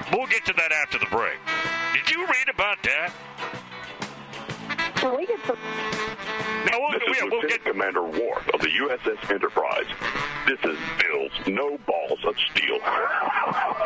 We'll get to that after the break. Did you read about that? We did some... Now, we'll get Commander Worf of the USS Enterprise. This is Bill's No Balls of Steel.